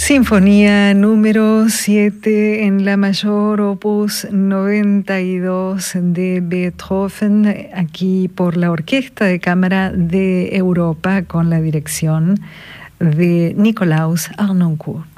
Sinfonía número 7 en la mayor, opus 92 de Beethoven, aquí por la Orquesta de Cámara de Europa con la dirección de Nikolaus Harnoncourt.